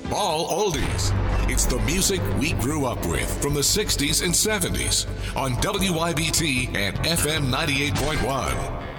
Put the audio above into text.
Ball Oldies. It's the music we grew up with from the 60s and 70s on WYBT and FM 98.1.